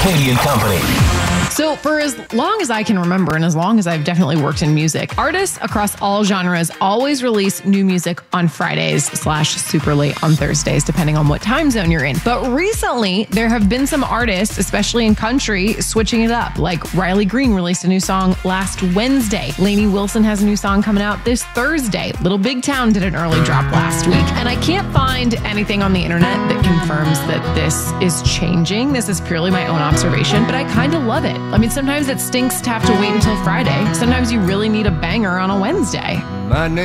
Katie and Company. So for as long as I can remember, and as long as I've definitely worked in music, artists across all genres always release new music on Fridays / super late on Thursdays, depending on what time zone you're in. But recently, there have been some artists, especially in country, switching it up. Like Riley Green released a new song last Wednesday. Lainey Wilson has a new song coming out this Thursday. Little Big Town did an early drop last week. And I can't find anything on the internet that confirms that this is changing. This is purely my own observation, but I kind of love it. I mean, sometimes it stinks to have to wait until Friday. Sometimes you really need a banger on a Wednesday.